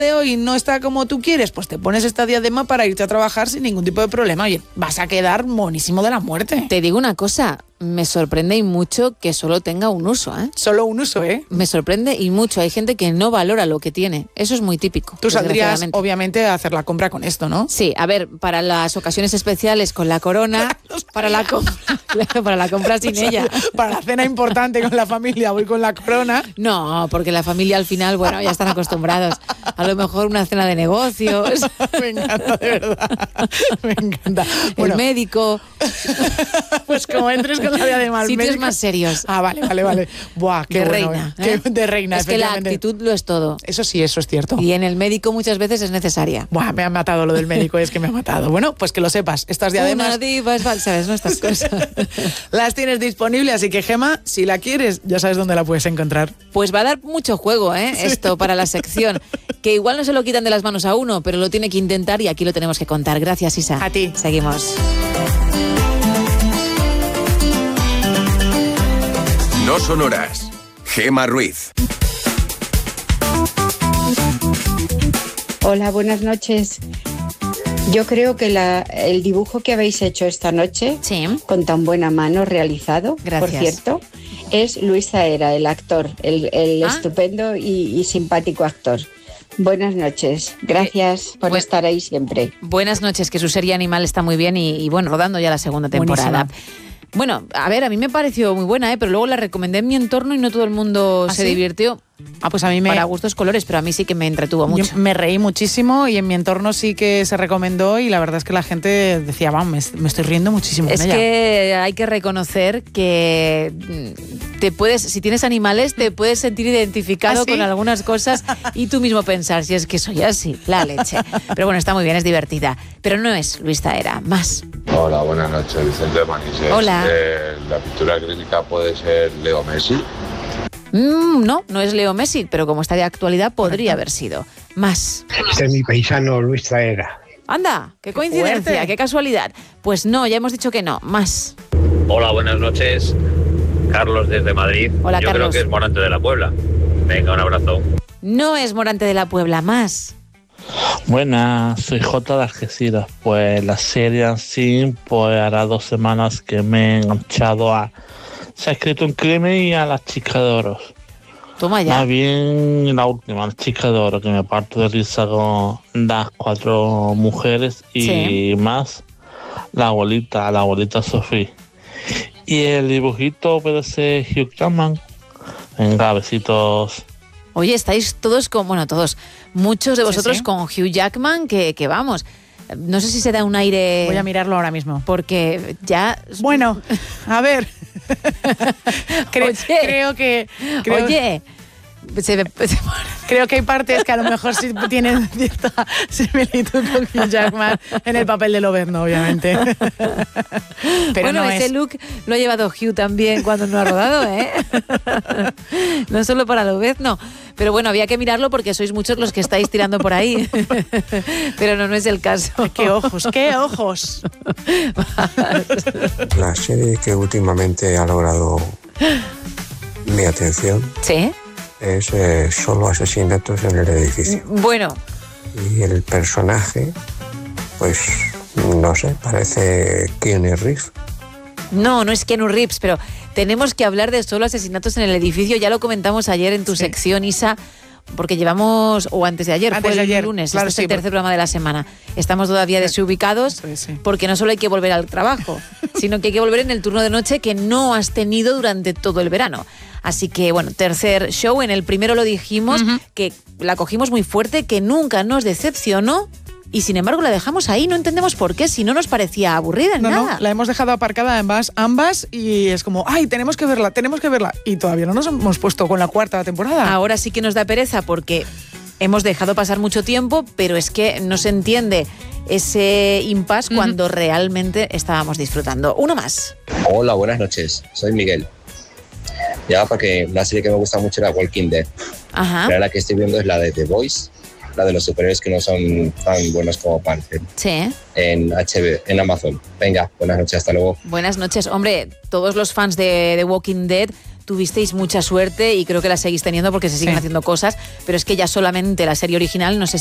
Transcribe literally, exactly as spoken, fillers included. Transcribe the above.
de hoy no está como tú quieres, pues te pones esta diadema para irte a trabajar sin ningún tipo de problema. Oye, vas a quedar monísimo de la muerte. Te digo una cosa, me sorprende y mucho que solo tenga un uso, ¿eh? Solo un uso, ¿eh? Me sorprende y mucho. Hay gente que no valora lo que tiene. Eso es muy típico. Tú saldrías, obviamente, a hacer la compra con esto, ¿no? Sí, a ver, para las ocasiones especiales con la corona, para la, compra, para la compra sin o sea, ella. Para la cena importante con la familia, voy con la corona. No, porque la familia al final, bueno, ya están acostumbrados. A lo mejor una cena de negocios. Me encanta, de verdad. Me encanta. Bueno, el médico. Pues como entres con la diadema al sitios médico. más serios. Ah, vale, vale, vale. Buah, qué de bueno, reina. ¿eh? ¿eh? De reina, es que la actitud lo es todo. Eso sí, eso es cierto. Y en el médico muchas veces es necesaria. Buah, me ha matado lo del médico, es que me ha matado. Bueno, pues que lo sepas, estas diademas... Una diva es falsa, ¿sabes? No estas cosas. Las tienes disponibles, así que, Gema, si la quieres, ya sabes dónde la puedes encontrar. Pues va a dar mucho juego, ¿eh? Sí. Esto para la sección. Que igual no se lo quitan de las manos a uno, pero lo tiene que intentar y aquí lo tenemos que contar. Gracias, Isa. A ti. Seguimos. No son horas. Gema Ruiz. Hola, buenas noches. Yo creo que la, el dibujo que habéis hecho esta noche, sí, con tan buena mano realizado, gracias, por cierto, es Luis Zaera, el actor, el, el ah. estupendo y, y simpático actor. Buenas noches, gracias por Bu- estar ahí siempre. Buenas noches, que su serie Animal está muy bien y, y bueno, rodando ya la segunda temporada. Buenísima. Bueno, a ver, a mí me pareció muy buena, ¿eh? Pero luego la recomendé en mi entorno y no todo el mundo ¿Ah, se sí? divirtió. Ah, pues a mí me... Para gustos colores, pero a mí sí que me entretuvo mucho. Yo me reí muchísimo y en mi entorno sí que se recomendó y la verdad es que la gente decía, vamos, me, me estoy riendo muchísimo es con ella. Es que hay que reconocer que te puedes, si tienes animales, te puedes sentir identificado ¿Ah, sí? con algunas cosas y tú mismo pensar, si es que soy así, la leche. Pero bueno, está muy bien, es divertida. Pero no es Luis Zaera, más. Hola, buenas noches, Vicente de Manises. Hola. Eh, la pintura crítica puede ser Leo Messi. Mm, no, no es Leo Messi, pero como está de actualidad podría haber sido. Más. Este es mi paisano Luis Zaera. Anda, qué coincidencia, Fuerte. Qué casualidad. Pues no, ya hemos dicho que no. Más. Hola, buenas noches. Carlos desde Madrid. Hola, Yo Carlos. creo que es Morante de la Puebla. Venga, un abrazo. No es Morante de la Puebla, más. Buenas, soy J de Algeciras. Pues la serie así, pues hará dos semanas que me he enganchado a Se ha escrito un crimen y a las chicas de oro. Toma ya. Más bien la última, las chicas de oro, que me parto de risa con las cuatro mujeres y sí. más la abuelita, la abuelita Sofía. Y el dibujito puede ser Hugh Jackman. Venga, besitos. Oye, estáis todos con, bueno, todos, muchos de vosotros sí, sí. con Hugh Jackman, que, que vamos, no sé si se da un aire... Voy a mirarlo ahora mismo. Porque ya... Bueno, a ver... Cre- oye, creo que... Creo, oye... Se me, se creo que hay partes que a lo mejor sí tienen cierta similitud con Hugh Jackman en el papel de Lobezno, obviamente. Pero bueno, no ese es... look lo ha llevado Hugh también cuando no ha rodado, ¿eh? No solo para Lobezno. Pero bueno, había que mirarlo porque sois muchos los que estáis tirando por ahí. Pero no, no es el caso. ¡Qué ojos, qué ojos! La serie que últimamente ha logrado mi atención... ¿Sí? Es eh, Solo asesinatos en el edificio. Bueno. Y el personaje, pues, no sé, parece Keanu Reeves. No, no es Keanu Reeves, pero tenemos que hablar de Solo asesinatos en el edificio. Ya lo comentamos ayer en tu sí. sección, Isa, porque llevamos, o antes de ayer, antes fue de el ayer. lunes, Claro, este sí, es el tercer porque... programa de la semana. Estamos todavía desubicados, sí, sí. porque no solo hay que volver al trabajo, sino que hay que volver en el turno de noche que no has tenido durante todo el verano. Así que, bueno, tercer show. En el primero lo dijimos, uh-huh. que la cogimos muy fuerte, que nunca nos decepcionó. Y sin embargo la dejamos ahí, no entendemos por qué, si no nos parecía aburrida en no, nada. No, la hemos dejado aparcada ambas, ambas y es como, ay, tenemos que verla, tenemos que verla. Y todavía no nos hemos puesto con la cuarta temporada. Ahora sí que nos da pereza porque hemos dejado pasar mucho tiempo, pero es que no se entiende ese impasse uh-huh. cuando realmente estábamos disfrutando. Uno más. Hola, buenas noches, soy Miguel. Ya, porque una serie que me gusta mucho era Walking Dead. Ajá. Pero la que estoy viendo es la de The Boys, la de los superhéroes que no son tan buenos como parecen. Sí. En H B, en Amazon. Venga, buenas noches, hasta luego. Buenas noches. Hombre, todos los fans de The Walking Dead tuvisteis mucha suerte y creo que la seguís teniendo porque se siguen Sí. haciendo cosas, pero es que ya solamente la serie original no sé